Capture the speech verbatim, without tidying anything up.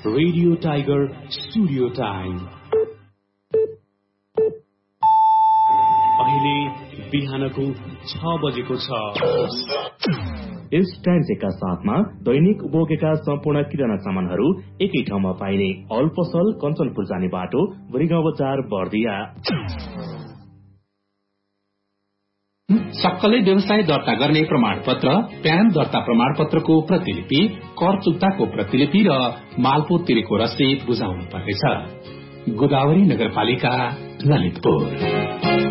Radio tiger studio time अहिले बिहानको छ बजेको छ। यस टाइम चेकका साथमा दैनिक उपभोगका सम्पूर्ण किराना सामानहरू एकै ठाउँमा पाइने अल पसल कञ्चनपुर जाने बाटो बुढीगाउँ बजार बर्दिया। सक्कलै व्यवसाय दर्ता गर्ने प्रमाण पत्र, प्यान दर्ता प्रमाण पत्रको प्रतिलिपि, कर चुक्ताको प्रतिलिपि र मालपोत तिरेको रसिद बुझाउनु पर्नेछ। गोदावरी नगरपालिका ललितपुर।